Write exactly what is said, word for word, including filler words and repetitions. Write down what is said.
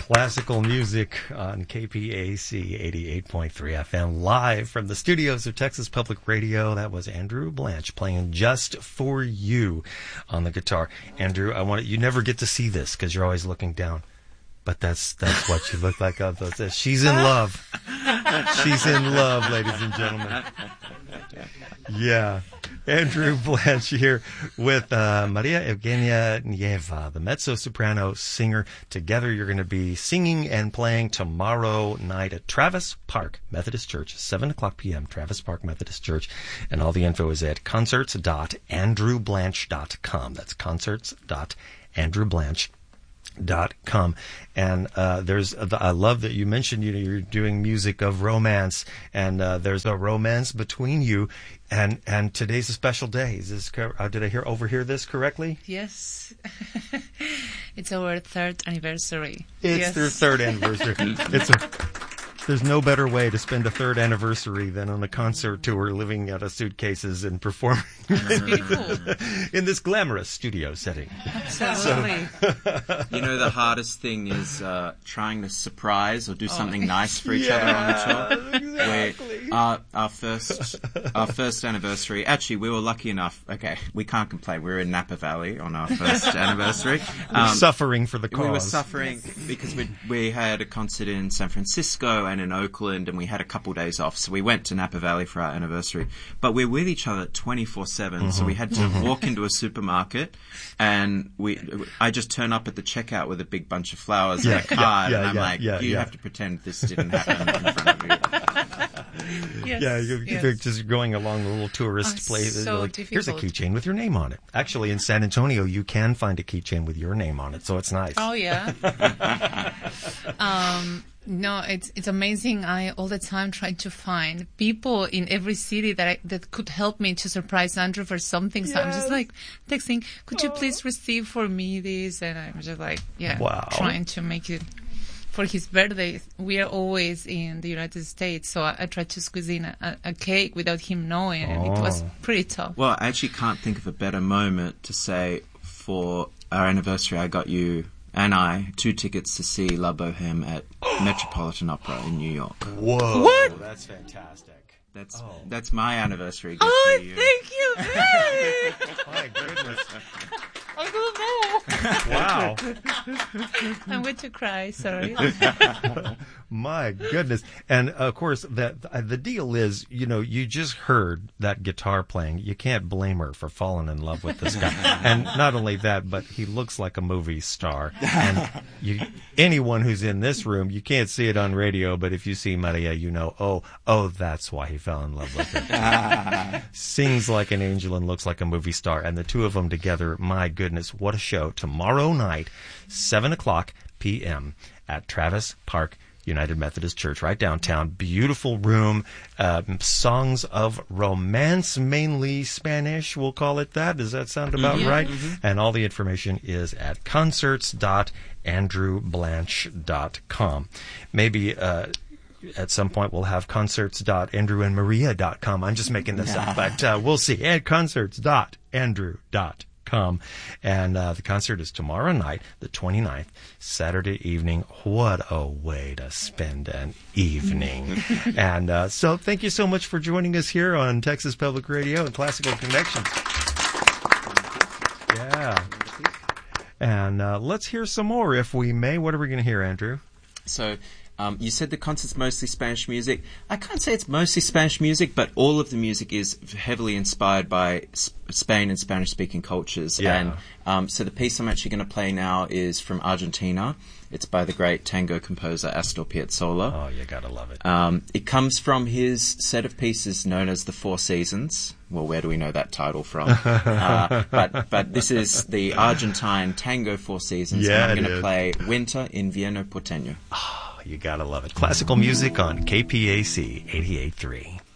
Classical music on K P A C eighty-eight point three F M, live from the studios of Texas Public Radio. That was Andrew Blanche playing Just For You on the guitar. Andrew, I want you never get to see this because you're always looking down. But that's that's what you look like. She's in love. She's in love, ladies and gentlemen. Yeah. Andrew Blanche here with uh, Maria Eugenia Nieva, the mezzo-soprano singer. Together you're going to be singing and playing tomorrow night at Travis Park Methodist Church, seven o'clock p.m., Travis Park Methodist Church. And all the info is at concerts dot andrew blanche dot com. That's concerts dot andrew blanche dot com. And uh, there's, uh, I love that you mentioned, you know, you're doing music of romance, and uh, there's a romance between you. And and today's a special day. Is this uh, did I hear overhear this correctly? Yes, it's our third anniversary. It's yes. their third anniversary. It's a. There's no better way to spend a third anniversary than on a concert tour, living out of suitcases and performing in this glamorous studio setting. Absolutely. So, you know, the hardest thing is uh, trying to surprise or do something oh. nice for each yeah, other on the tour. Exactly. Where, uh, our first, our first anniversary. Actually, we were lucky enough. Okay, we can't complain. We were in Napa Valley on our first anniversary. Um, we're suffering for the cause. We were suffering because we we had a concert in San Francisco and in Oakland, and we had a couple days off, so we went to Napa Valley for our anniversary. But we're with each other twenty-four seven, mm-hmm. so we had to mm-hmm. walk into a supermarket, and we I just turn up at the checkout with a big bunch of flowers yeah, and a card, yeah, yeah, and I'm yeah, like, yeah, you yeah. have to pretend this didn't happen in front of you. Yes, yeah, you're, yes. you're just going along the little tourist oh, place. So like, difficult. Here's a keychain with your name on it. Actually, in San Antonio, you can find a keychain with your name on it, so it's nice. Oh, yeah. um, no, it's it's amazing. I all the time try to find people in every city that I, that could help me to surprise Andrew for something. So yes. I'm just like texting, could you please receive for me this? And I'm just like, yeah, wow. trying to make it. For his birthday, we are always in the United States, so I, I tried to squeeze in a, a cake without him knowing, and oh. it was pretty tough. Well, I actually can't think of a better moment to say for our anniversary, I got you and I two tickets to see La Boheme at Metropolitan Opera in New York. Whoa, what? That's fantastic. That's oh. that's my anniversary gift oh, to you. Thank you. Hey. My goodness. I don't know. Wow. I'm going to cry, sorry. My goodness. And, of course, that uh, the deal is, you know, you just heard that guitar playing. You can't blame her for falling in love with this guy. And not only that, but he looks like a movie star. And you, anyone who's in this room, you can't see it on radio, but if you see Maria, you know, oh, oh, that's why he fell in love with her. Sings like an angel and looks like a movie star. And the two of them together, my goodness, what a show. Tomorrow night, seven o'clock p.m. at Travis Park United Methodist Church, right downtown. Beautiful room. Uh, songs of romance, mainly Spanish, we'll call it that. Does that sound about mm-hmm. right? Mm-hmm. And all the information is at concerts dot andrew blanche dot com. Maybe uh, at some point we'll have concerts dot andrew and maria dot com. I'm just making this up, but uh, we'll see. At concerts dot andrew dot com. Come. And uh, the concert is tomorrow night, the twenty-ninth, Saturday evening. What a way to spend an evening. And uh, so thank you so much for joining us here on Texas Public Radio and Classical Connection. Yeah. And uh, let's hear some more, if we may. What are we going to hear, Andrew? So... Um, you said the concert's mostly Spanish music. I can't say it's mostly Spanish music, but all of the music is heavily inspired by sp- Spain and Spanish-speaking cultures. Yeah. And um, so the piece I'm actually going to play now is from Argentina. It's by the great tango composer Astor Piazzolla. Oh, you gotta love it. Um, it comes from his set of pieces known as the Four Seasons. Well, where do we know that title from? uh, but but this is the Argentine Tango Four Seasons. Yeah, and I'm it going to is. play Winter Invierno Porteño. Oh, you gotta love it. Classical music on K P A C eighty-eight point three.